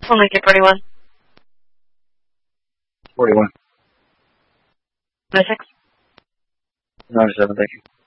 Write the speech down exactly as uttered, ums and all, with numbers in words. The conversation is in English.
I'll make it forty-one. forty-one. ninety-six. ninety-seven, thank you.